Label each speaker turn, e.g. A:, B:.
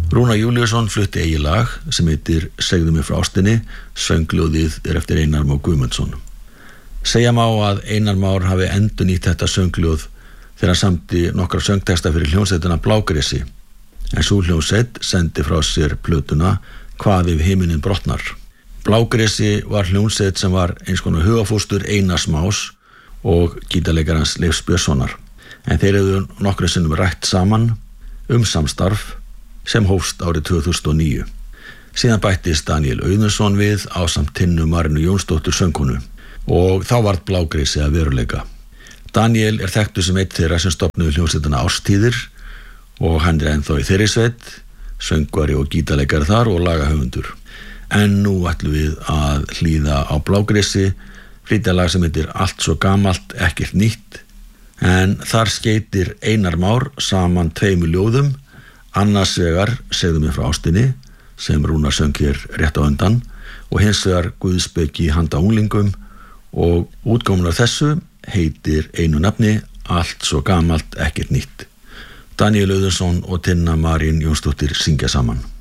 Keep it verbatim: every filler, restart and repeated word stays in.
A: Rúnar Júlíusson flutti eigið lag sem heitir Segðu mér frá ástinni, söngljóðið er eftir Einar Má Guðmundsson. Segja má að Einar Már hafi endurnýtt þetta söngljóð þegar hann samdi nokkra söngtexta fyrir hljómsveitina Blágressi, en sú hljómsveit sendi frá sér plötuna Hvað ef himinin brotnar. Blágressi var hljómsveit sem var eins konar hugafóstur Einars Más og gítarleikarans Leifs Björnssonar, en þeir hefðu nokkrum sinnum rætt saman um samstarf sem hófst árið tvö þúsund og níu. Síðan bættist Daníel Auðunsson við ásamt Tinnu Marínu Jónsdóttur söngkonu og þá varð Blágressi að veruleika. Daníel er þekktur sem einn þeirra sem stofnuðu hljómsveitina Árstíðir og hann er ennþá í þeirri sveit, söngvari og gítarleikari þar og lagahöfundur. En nú ætlum við að hlýða á Blágressi, flytja lag sem heitir Allt svo gamalt, ekkert nýtt, en þar skeytir Einar Már saman tveimur ljóðum, annars vegar Segðu mér frá ástinni, sem Rúnar söng hér rétt á undan, og hins vegar Guðspeki handa unglingum, og útgáfan af þessu heitir einu nafni Allt svo gamalt, ekkert nýtt. Daníel Auðunsson og Tinna Marín Jónsdóttir syngja saman.